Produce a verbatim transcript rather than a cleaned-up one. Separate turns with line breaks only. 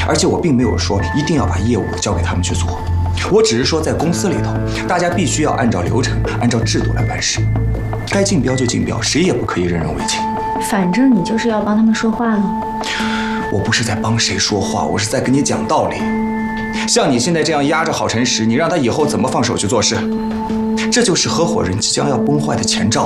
而且我并没有说一定要把业务交给他们去做，我只是说在公司里头，大家必须要按照流程、按照制度来办事，该竞标就竞标，谁也不可以任人唯亲。
反正你就是要帮他们说话了。
我不是在帮谁说话，我是在跟你讲道理。像你现在这样压着郝晨石，你让他以后怎么放手去做事？这就是合伙人即将要崩坏的前兆。